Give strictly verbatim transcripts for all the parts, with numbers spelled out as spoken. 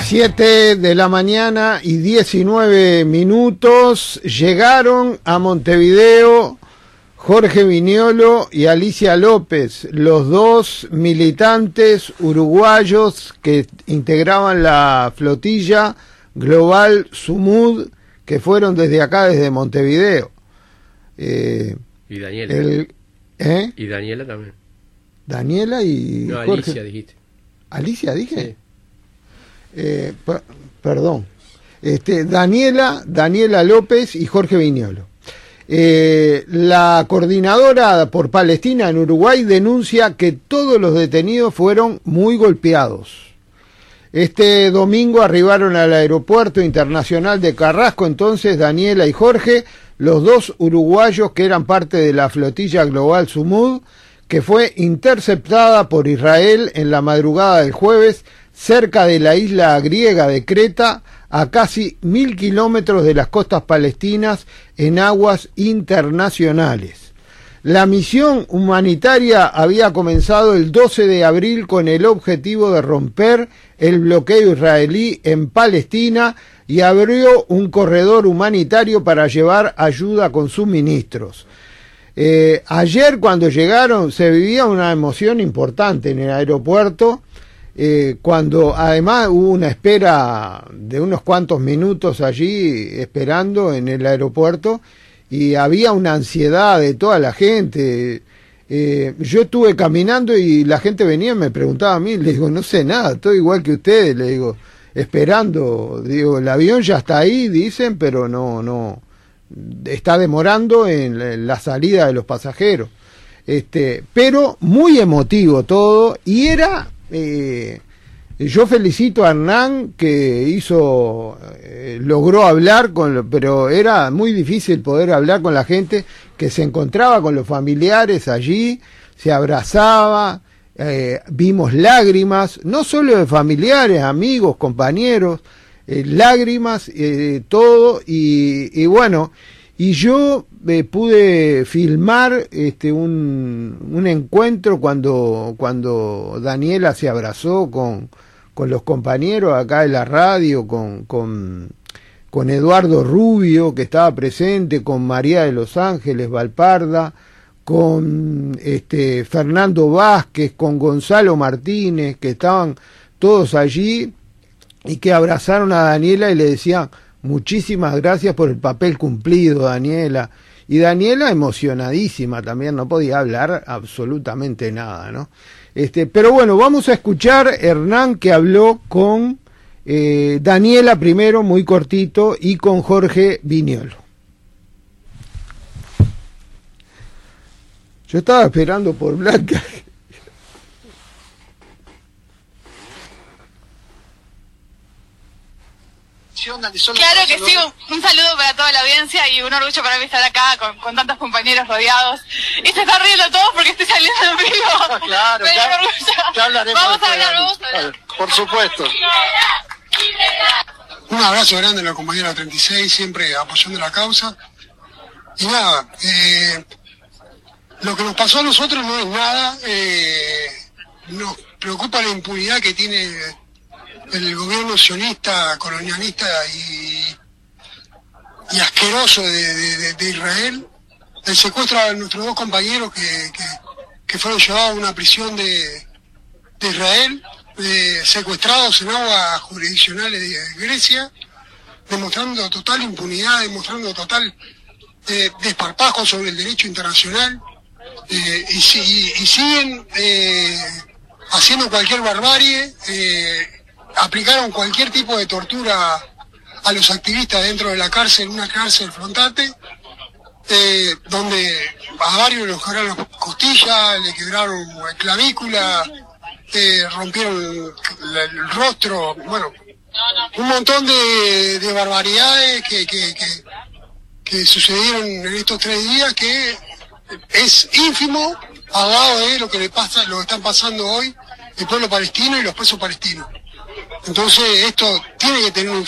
siete de la mañana y diecinueve minutos. Llegaron a Montevideo Jorge Viñolo y Alicia López, los dos militantes uruguayos que integraban la flotilla Global Sumud, que fueron desde acá, desde Montevideo. Eh, y Daniela. El, ¿eh? Y Daniela también. Daniela y no, Jorge. Alicia dijiste. ¿Alicia dije? Sí. Eh, per, perdón. Este, Daniela, Daniela López y Jorge Viñolo. Eh, la coordinadora por Palestina en Uruguay denuncia que todos los detenidos fueron muy golpeados. Este domingo arribaron al aeropuerto internacional de Carrasco entonces Daniela y Jorge, los dos uruguayos que eran parte de la flotilla Global Sumud, que fue interceptada por Israel en la madrugada del jueves cerca de la isla griega de Creta, a casi mil kilómetros de las costas palestinas en aguas internacionales. La misión humanitaria había comenzado el doce de abril con el objetivo de romper el bloqueo israelí en Palestina y abrió un corredor humanitario para llevar ayuda con suministros. Eh, ayer cuando llegaron se vivía una emoción importante en el aeropuerto, eh, cuando además hubo una espera de unos cuantos minutos allí esperando en el aeropuerto y había una ansiedad de toda la gente. Eh, yo estuve caminando y la gente venía y me preguntaba a mí, le digo, no sé nada, estoy igual que ustedes, le digo, esperando, digo, el avión ya está ahí, dicen, pero no, no, está demorando en la salida de los pasajeros. Este, pero muy emotivo todo, y era, eh, yo felicito a Hernán que hizo, eh, logró hablar con, pero era muy difícil poder hablar con la gente que se encontraba con los familiares allí, se abrazaba, eh, vimos lágrimas, no solo de familiares, amigos, compañeros, eh, lágrimas, eh, todo, y, y bueno, y yo eh, pude filmar este un, un encuentro cuando, cuando Daniela se abrazó con, con los compañeros acá de la radio, con, con, con Eduardo Rubio, que estaba presente, con María de los Ángeles Valparda, con este Fernando Vázquez, con Gonzalo Martínez, que estaban todos allí y que abrazaron a Daniela y le decían muchísimas gracias por el papel cumplido, Daniela. Y Daniela emocionadísima también, no podía hablar absolutamente nada, ¿no? Este, pero bueno, vamos a escuchar Hernán que habló con eh, Daniela primero, muy cortito, y con Jorge Viñolo. Yo estaba esperando por Blanca. Claro que sí, un, un saludo para toda la audiencia y un orgullo para mí estar acá con, con tantos compañeros rodeados. Y se están riendo todos porque estoy saliendo en vivo. Claro, Pero ya, orgullo. ya hablaremos. Vamos a hablar, vamos a hablar. Por supuesto. Un abrazo grande a los compañeros de treinta y seis, siempre apoyando la causa. Y nada, eh, lo que nos pasó a nosotros no es nada. Eh, nos preocupa la impunidad que tiene el gobierno sionista, colonialista y, y asqueroso de, de, de Israel, el secuestro a nuestros dos compañeros que, que, que fueron llevados a una prisión de, de Israel, eh, secuestrados en aguas jurisdiccionales de Grecia, demostrando total impunidad, demostrando total eh, desparpajo sobre el derecho internacional, eh, y, y, y siguen eh, haciendo cualquier barbarie. eh, aplicaron cualquier tipo de tortura a los activistas dentro de la cárcel, una cárcel Frontate, eh, donde a varios les quebraron las costillas, le quebraron clavícula, eh, rompieron el, el rostro, bueno, un montón de, de barbaridades que, que, que, que sucedieron en estos tres días, que es ínfimo al lado de lo que le pasa, lo que están pasando hoy el pueblo palestino y los presos palestinos. Entonces esto tiene que tener un...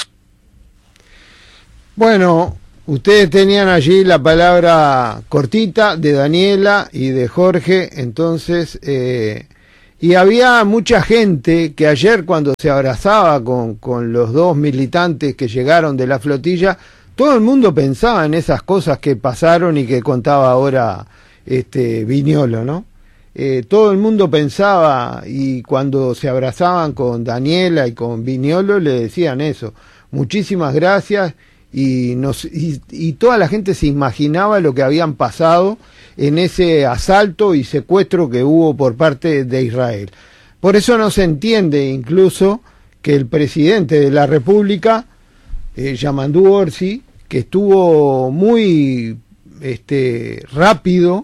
Bueno, ustedes tenían allí la palabra cortita de Daniela y de Jorge, entonces, eh, Y había mucha gente que ayer cuando se abrazaba con, con los dos militantes que llegaron de la flotilla, todo el mundo pensaba en esas cosas que pasaron y que contaba ahora este Viñolo, ¿no? Eh, todo el mundo pensaba, y cuando se abrazaban con Daniela y con Viñolo le decían eso, muchísimas gracias, y, nos, y, y toda la gente se imaginaba lo que habían pasado en ese asalto y secuestro que hubo por parte de Israel. Por eso no se entiende incluso que el presidente de la República, eh, Yamandú Orsi, que estuvo muy este, rápido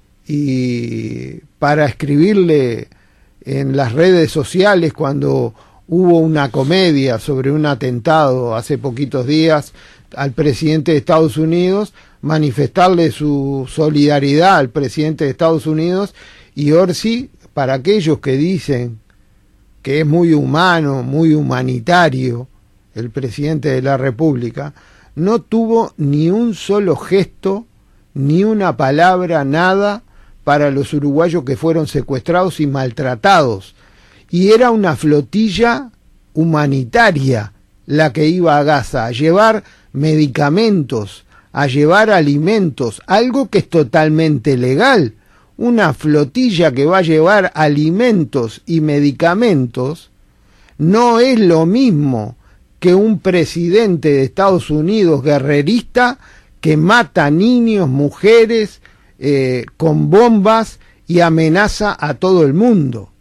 y para escribirle en las redes sociales cuando hubo una comedia sobre un atentado hace poquitos días al presidente de Estados Unidos, manifestarle su solidaridad al presidente de Estados Unidos, y Orsi, para aquellos que dicen que es muy humano, muy humanitario el presidente de la República, no tuvo ni un solo gesto, ni una palabra, nada para los uruguayos que fueron secuestrados y maltratados. Y era una flotilla humanitaria la que iba a Gaza, a llevar medicamentos, a llevar alimentos, algo que es totalmente legal. Una flotilla que va a llevar alimentos y medicamentos no es lo mismo que un presidente de Estados Unidos guerrerista que mata niños, mujeres, eh, con bombas y amenaza a todo el mundo.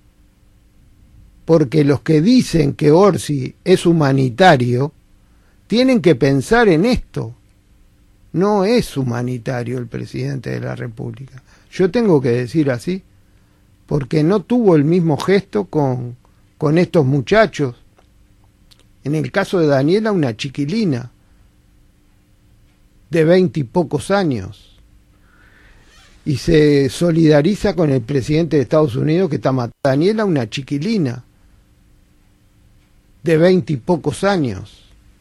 Porque los que dicen que Orsi es humanitario tienen que pensar en esto. No es humanitario el presidente de la República. Yo tengo que decir así, porque no tuvo el mismo gesto con, con estos muchachos. En el caso de Daniela, una chiquilina de veinte y pocos años, y se solidariza con el presidente de Estados Unidos que está matando. Daniela, una chiquilina de veinte y pocos años,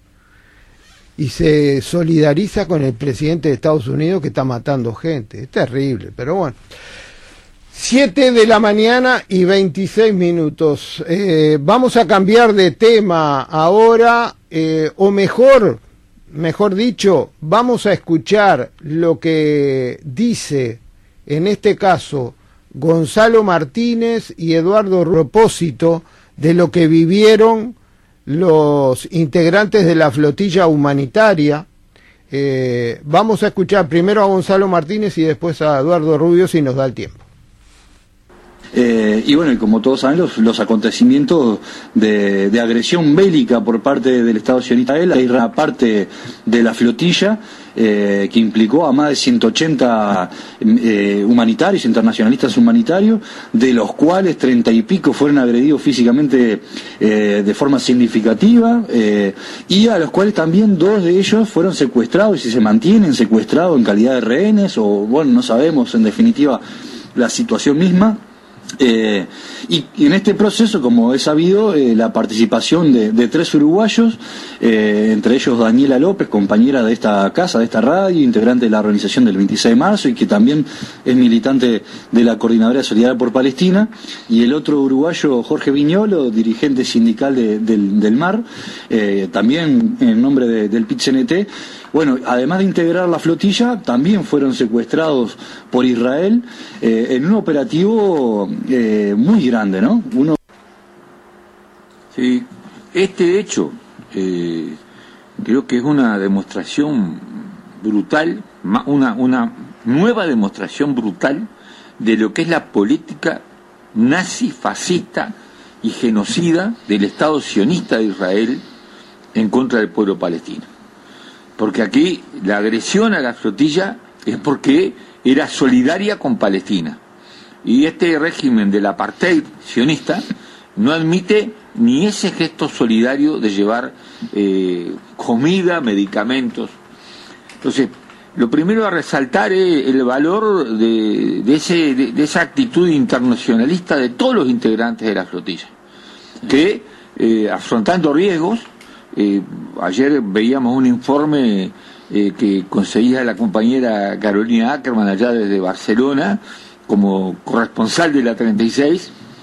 y se solidariza con el presidente de Estados Unidos que está matando gente. Es terrible, pero bueno. Siete de la mañana y veintiséis minutos. Eh, vamos a cambiar de tema ahora, eh, o mejor, mejor dicho, vamos a escuchar lo que dice, en este caso, Gonzalo Martínez y Eduardo Propósito, de lo que vivieron los integrantes de la flotilla humanitaria. Eh, vamos a escuchar primero a Gonzalo Martínez y después a Eduardo Rubio, si nos da el tiempo. Eh, y bueno, y como todos saben, los, los acontecimientos de, de agresión bélica por parte del Estado sionista de Israel, la parte de la flotilla, eh, que implicó a más de ciento ochenta eh, humanitarios, internacionalistas humanitarios, de los cuales treinta y pico fueron agredidos físicamente eh, de forma significativa, eh, y a los cuales también dos de ellos fueron secuestrados y se mantienen secuestrados en calidad de rehenes, o bueno, no sabemos en definitiva la situación misma. Eh, y, y en este proceso, como es sabido, eh, la participación de, de tres uruguayos, eh, entre ellos Daniela López, compañera de esta casa, de esta radio, integrante de la organización del veintiséis de marzo y que también es militante de la Coordinadora de Solidaridad por Palestina, y el otro uruguayo, Jorge Viñolo, dirigente sindical de, del, del M A R, eh, también en nombre de, del P I T C N T. Bueno, además de integrar la flotilla, también fueron secuestrados por Israel eh, en un operativo eh, muy grande, ¿no? Uno... Sí, este hecho eh, creo que es una demostración brutal, una, una nueva demostración brutal de lo que es la política nazi, fascista y genocida del Estado sionista de Israel en contra del pueblo palestino. Porque aquí la agresión a la flotilla es porque era solidaria con Palestina. Y este régimen del apartheid sionista no admite ni ese gesto solidario de llevar eh, comida, medicamentos. Entonces, lo primero a resaltar es el valor de, de, ese, de, de esa actitud internacionalista de todos los integrantes de la flotilla, que eh, afrontando riesgos, Eh, ayer veíamos un informe eh, que conseguía la compañera Carolina Ackerman allá desde Barcelona como corresponsal de la treinta y seis,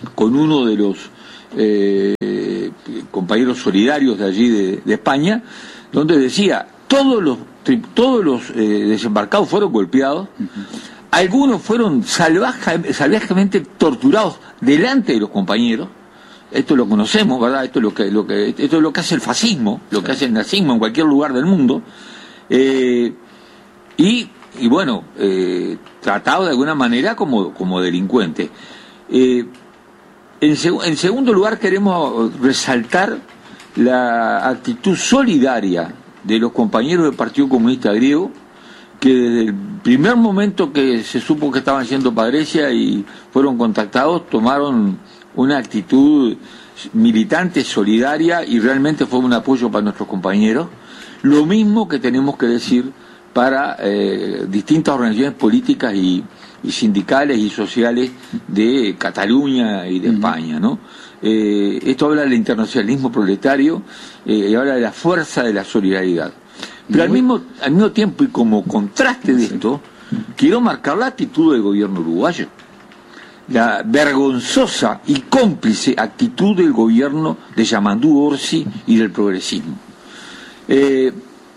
con uno de los eh, compañeros solidarios de allí de, de España, donde decía, todos los, todos los eh, desembarcados fueron golpeados, uh-huh. Algunos fueron salvaja, salvajemente torturados delante de los compañeros. Esto lo conocemos, ¿verdad? Esto es lo que, lo que, esto es lo que hace el fascismo, lo que hace el nazismo en cualquier lugar del mundo. Eh, y, y bueno, eh, tratado de alguna manera como, como delincuente. Eh, en, seg- en segundo lugar, queremos resaltar la actitud solidaria de los compañeros del Partido Comunista Griego, que desde el primer momento que se supo que estaban yendo para Grecia y fueron contactados, tomaron una actitud militante, solidaria, y realmente fue un apoyo para nuestros compañeros. Lo mismo que tenemos que decir para eh, distintas organizaciones políticas y, y sindicales y sociales de Cataluña y de uh-huh. España, ¿no? Eh, esto habla del internacionalismo proletario eh, y habla de la fuerza de la solidaridad. Pero al mismo, al mismo tiempo, y como contraste de esto, quiero marcar la actitud del gobierno uruguayo. La vergonzosa y cómplice actitud del gobierno de Yamandú Orsi y del progresismo. Eh,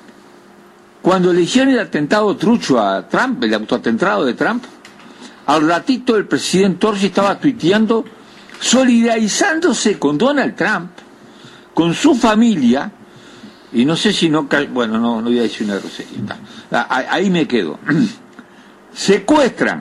cuando le hicieron el atentado trucho a Trump, el autoatentado de Trump, al ratito el presidente Orsi estaba tuiteando, solidarizándose con Donald Trump, con su familia, y no sé si no... Bueno, no, no voy a decir una grosería. Ahí me quedo. Secuestran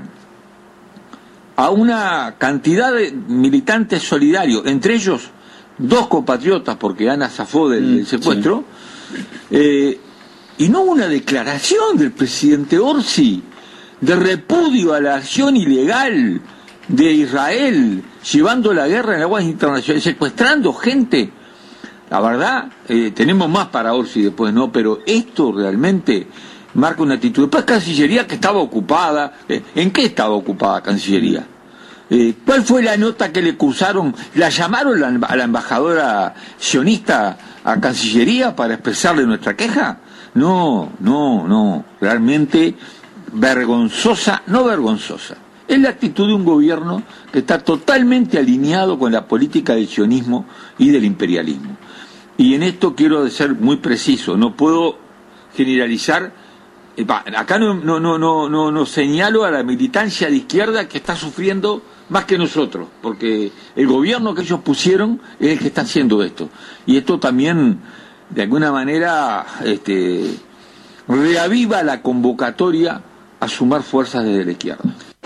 a una cantidad de militantes solidarios, entre ellos dos compatriotas, porque Ana zafó del, mm, del secuestro, sí. eh, y no una declaración del presidente Orsi de repudio a la acción ilegal de Israel, llevando la guerra en aguas internacionales, secuestrando gente. La verdad, eh, tenemos más para Orsi después, ¿no? Pero esto realmente marca una actitud. Después Cancillería, que estaba ocupada. Eh, ¿En qué estaba ocupada Cancillería? Eh, ¿Cuál fue la nota que le cursaron? ¿La llamaron la, a la embajadora sionista a Cancillería para expresarle nuestra queja? No, no, no. Realmente vergonzosa, no vergonzosa. Es la actitud de un gobierno que está totalmente alineado con la política del sionismo y del imperialismo. Y en esto quiero ser muy preciso, no puedo generalizar. Acá no, no, no, no, no, no señalo a la militancia de izquierda que está sufriendo más que nosotros, porque el gobierno que ellos pusieron es el que está haciendo esto. Y esto también, de alguna manera, este, reaviva la convocatoria a sumar fuerzas desde la izquierda.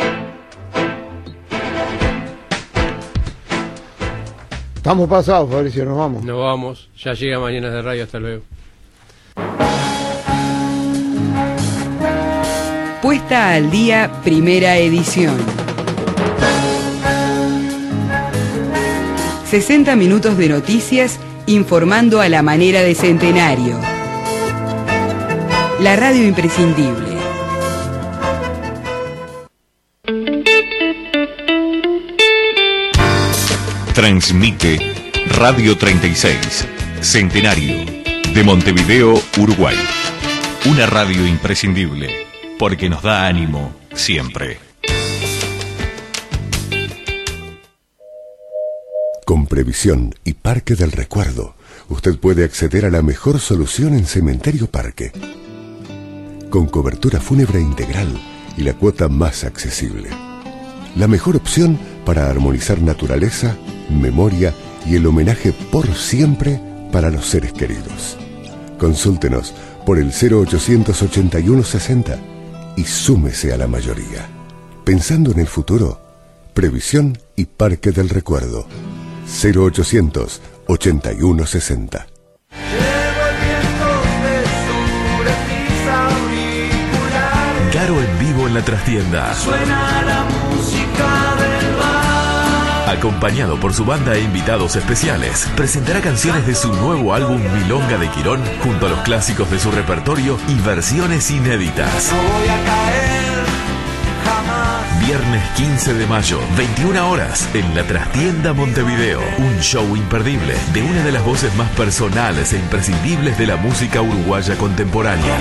Estamos pasados, Fabricio, nos vamos. Nos vamos, ya llega Mañanas de Radio, hasta luego. Puesta al día, primera edición. sesenta minutos de noticias informando a la manera de Centenario. La radio imprescindible. Transmite Radio treinta y seis, Centenario, de Montevideo, Uruguay. Una radio imprescindible, porque nos da ánimo siempre. Con Previsión y Parque del Recuerdo, usted puede acceder a la mejor solución en Cementerio Parque. Con cobertura fúnebre integral y la cuota más accesible. La mejor opción para armonizar naturaleza, memoria y el homenaje por siempre para los seres queridos. Consúltenos por el cero ochocientos ochenta y uno sesenta y súmese a la mayoría. Pensando en el futuro, Previsión y Parque del Recuerdo. cero ochocientos ochenta y uno sesenta. Garo en vivo en la trastienda. Suena la música del bar. Acompañado por su banda e invitados especiales, presentará canciones de su nuevo álbum Milonga de Quirón, junto a los clásicos de su repertorio y versiones inéditas. No voy a caer jamás. Viernes quince de mayo, veintiuna horas, en la Trastienda Montevideo. Un show imperdible de una de las voces más personales e imprescindibles de la música uruguaya contemporánea.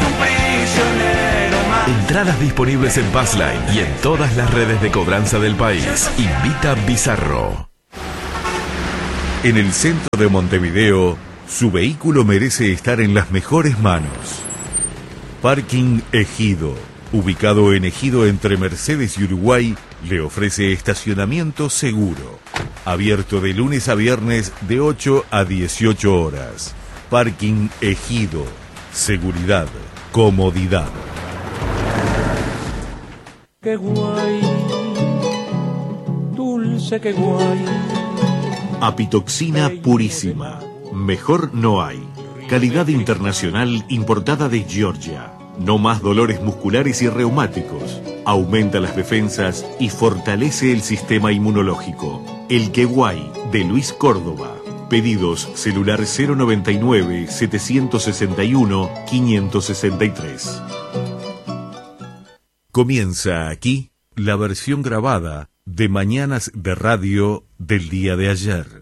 Entradas disponibles en Passline y en todas las redes de cobranza del país. Invita Bizarro. En el centro de Montevideo, su vehículo merece estar en las mejores manos. Parking Ejido, ubicado en Ejido entre Mercedes y Uruguay, le ofrece estacionamiento seguro. Abierto de lunes a viernes de ocho a dieciocho horas. Parking Ejido. Seguridad, comodidad. Qué guay, dulce, qué guay. Apitoxina purísima. Mejor no hay. Calidad internacional importada de Georgia. No más dolores musculares y reumáticos. Aumenta las defensas y fortalece el sistema inmunológico. El Queguay de Luis Córdoba. Pedidos celular cero noventa y nueve, setecientos sesenta y uno, quinientos sesenta y tres. Comienza aquí la versión grabada de Mañanas de Radio del día de ayer.